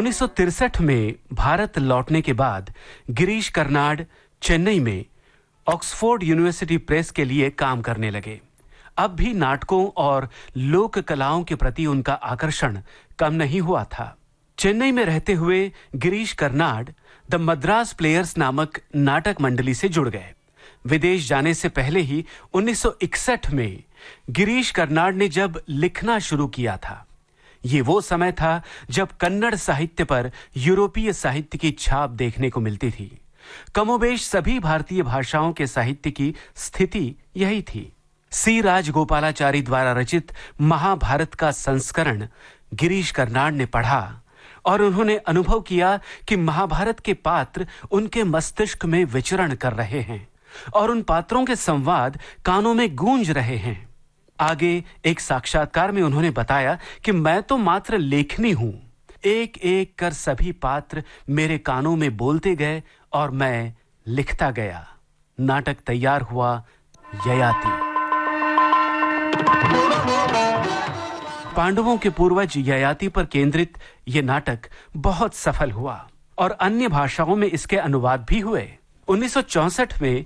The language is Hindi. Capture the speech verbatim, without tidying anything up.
उन्नीस सौ तिरसठ में भारत लौटने के बाद गिरीश कर्नाड चेन्नई में ऑक्सफोर्ड यूनिवर्सिटी प्रेस के लिए काम करने लगे। अब भी नाटकों और लोक कलाओं के प्रति उनका आकर्षण कम नहीं हुआ था। चेन्नई में रहते हुए गिरीश कर्नाड द मद्रास प्लेयर्स नामक नाटक मंडली से जुड़ गए। विदेश जाने से पहले ही उन्नीस सौ इकसठ में गिरीश कर्नाड ने जब लिखना शुरू किया था, ये वो समय था जब कन्नड़ साहित्य पर यूरोपीय साहित्य की छाप देखने को मिलती थी। कमोबेश सभी भारतीय भाषाओं के साहित्य की स्थिति यही थी। सी राजगोपालाचारी द्वारा रचित महाभारत का संस्करण गिरीश कर्नाड ने पढ़ा और उन्होंने अनुभव किया कि महाभारत के पात्र उनके मस्तिष्क में विचरण कर रहे हैं और उन पात्रों के संवाद कानों में गूंज रहे हैं। आगे एक साक्षात्कार में उन्होंने बताया कि मैं तो मात्र लेखनी हूं, एक एक कर सभी पात्र मेरे कानों में बोलते गए और मैं लिखता गया। नाटक तैयार हुआ, ययाति। पांडवों के पूर्वज ययाति पर केंद्रित यह नाटक बहुत सफल हुआ और अन्य भाषाओं में इसके अनुवाद भी हुए। उन्नीस सौ चौसठ में